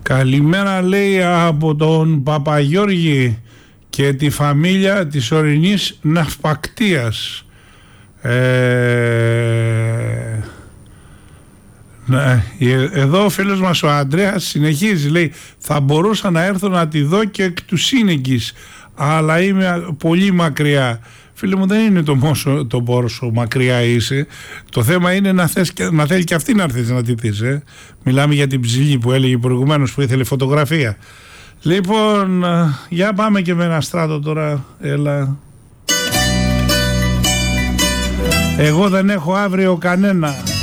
Καλημέρα, λέει, από τον Παπαγιώργη και τη φαμίλια της ορεινής ναυπακτίας. Εδώ ο φίλος μας ο Ανδρέας συνεχίζει, λέει, θα μπορούσα να έρθω να τη δω και εκ του Σύνεγγης, αλλά είμαι πολύ μακριά. Φίλε μου, δεν είναι το πόσο μακριά είσαι. Το θέμα είναι να θέλει και αυτή να έρθεις να τη δεις. Μιλάμε για την ψηλή που έλεγε προηγουμένως, που ήθελε φωτογραφία. Λοιπόν, για πάμε και με ένα Στράτο τώρα. Έλα. Εγώ δεν έχω αύριο κανένα.